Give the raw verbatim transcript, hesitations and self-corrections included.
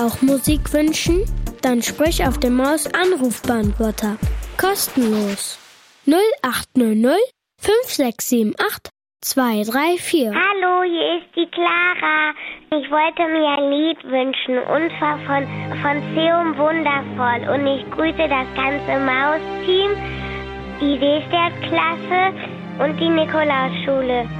auch Musik wünschen? Dann sprich auf dem Maus-Anrufbeantworter. Kostenlos. null acht null null fünf sechs sieben acht zwei drei vier. Hallo, hier ist die Clara. Ich wollte mir ein Lied wünschen, und zwar von, von Seum Wundervoll. Und ich grüße das ganze Maus-Team, die D-Stern-Klasse und die Nikolausschule.